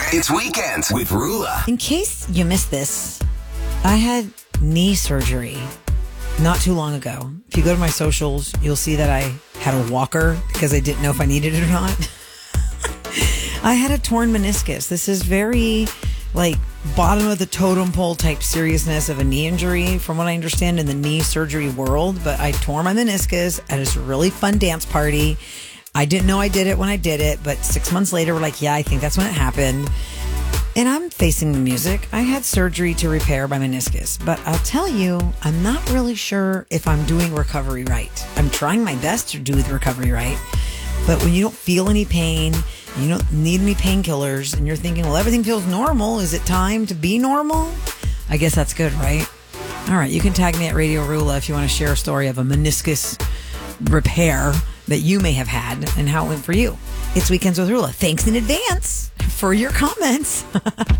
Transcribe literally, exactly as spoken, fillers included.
It's Weekends with Rula. In case you missed this, I had knee surgery not too long ago. If you go to my socials, you'll see that I had a walker because I didn't know if I needed it or not. I had a torn meniscus. This is very like bottom of the totem pole type seriousness of a knee injury from what I understand in the knee surgery world. But I tore my meniscus at this really fun dance party. I didn't know I did it when I did it, but six months later, we're like, yeah, I think that's when it happened. And I'm facing the music. I had surgery to repair my meniscus, but I'll tell you, I'm not really sure if I'm doing recovery right. I'm trying my best to do the recovery right, but when you don't feel any pain, you don't need any painkillers, and you're thinking, well, everything feels normal. Is it time to be normal? I guess that's good, right? All right, you can tag me at Radio Rula if you want to share a story of a meniscus repair that you may have had and how it went for you. It's Weekends with Rula. Thanks in advance for your comments.